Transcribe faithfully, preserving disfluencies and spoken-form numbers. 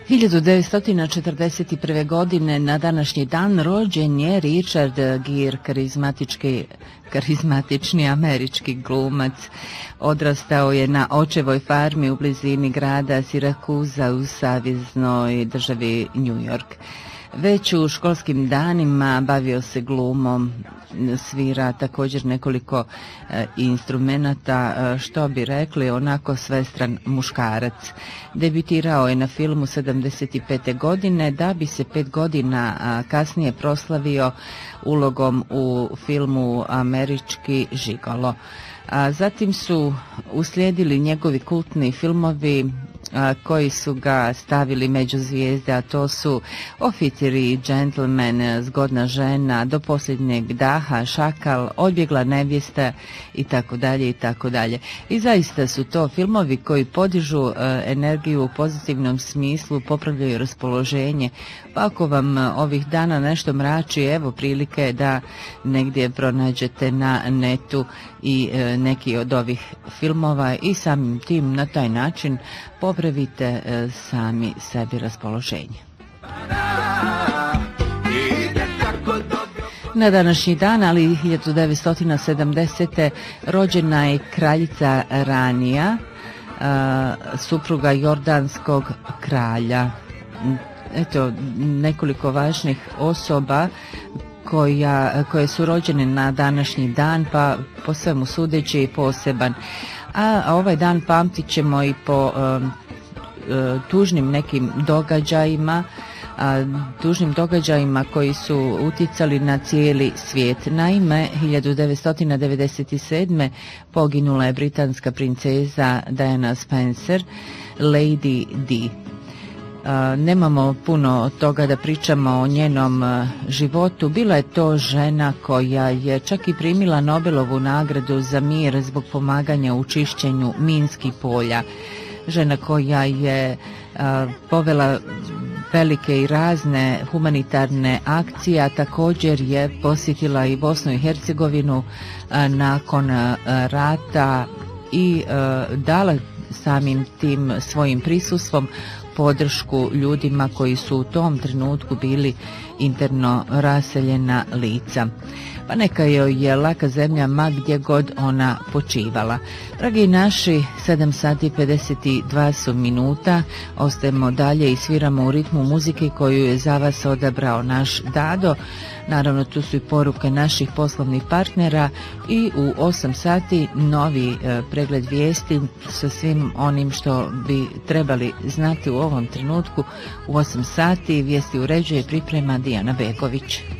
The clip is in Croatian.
hiljadu devetsto četrdeset prve. godine na današnji dan rođen je Richard Gere, karizmatički, karizmatični američki glumac. Odrastao je na očevoj farmi u blizini grada Sirakuza u saveznoj državi New York. Već u školskim danima bavio se glumom, svira također nekoliko e, instrumenata, e, što bi rekli onako svestran muškarac. Debitirao je na filmu sedamdeset pete. godine da bi se pet godina a, kasnije proslavio ulogom u filmu Američki žigolo. A zatim su uslijedili njegovi kultni filmovi a, koji su ga stavili među zvijezde, a to su Oficiri, Gentleman, Zgodna žena, Do posljednjeg daha, Šakal, Odbjegla nevjesta i tako dalje i tako dalje. I zaista su to filmovi koji podižu a, energiju u pozitivnom smislu, popravljaju raspoloženje. Pa ako vam a, ovih dana nešto mrači, evo prilike da negdje pronađete na netu i a, neki od ovih filmova i samim tim na taj način popravite e, sami sebi raspoloženje. Na današnji dan, ali hiljadu devetsto sedamdesete. rođena je kraljica Ranija, e, supruga jordanskog kralja. Eto, nekoliko važnih osoba koja, koje su rođene na današnji dan, pa po svemu sudeći poseban. A ovaj dan pamtit ćemo i po um, uh, tužnim nekim događajima, a, tužnim događajima koji su uticali na cijeli svijet. Naime, hiljadu devetsto devedeset sedme. poginula je britanska princeza Diana Spencer, Lady Di. Uh, nemamo puno toga da pričamo o njenom uh, životu. Bila je to žena koja je čak i primila Nobelovu nagradu za mir zbog pomaganja u čišćenju minskih polja. Žena koja je uh, povela velike i razne humanitarne akcije, a također je posjetila i Bosnu i Hercegovinu uh, nakon uh, rata i uh, dala samim tim svojim prisustvom podršku ljudima koji su u tom trenutku bili interno raseljena lica. Pa neka joj je laka zemlja ma gdje god ona počivala. Dragi naši, sedam sati i pedeset dva su minuta, ostajemo dalje i sviramo u ritmu muzike koju je za vas odabrao naš Dado. Naravno, tu su i poruke naših poslovnih partnera i u osam sati novi e, pregled vijesti sa svim onim što bi trebali znati u ovom trenutku. U osam sati vijesti uređuje i priprema Dijana Begović.